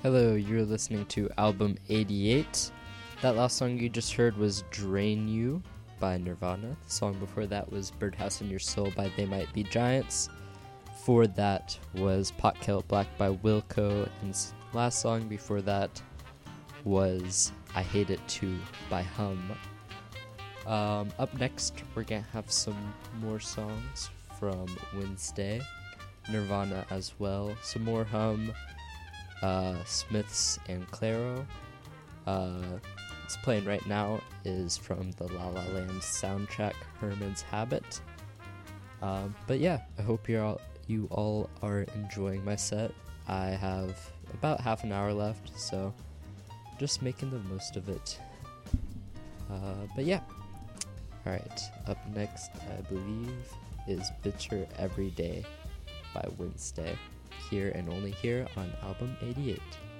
Hello, you're listening to album 88. That last song you just heard was Drain You by Nirvana. The song before that was Birdhouse in Your Soul by They Might Be Giants. Before that was Pot Kettle Black by Wilco. And last song before that was I Hate It Too by Hum. Up next, we're going to have some more songs from Wednesday, Nirvana as well, some more Hum, Smiths and Clairo. It's playing right now is from the La La Land soundtrack, Herman's Habit. But yeah, I hope you all are enjoying my set. I have about half an hour left, so just making the most of it. But yeah. Alright, up next, I believe, is Bitter Every Day by Wednesday, here and only here on album 88.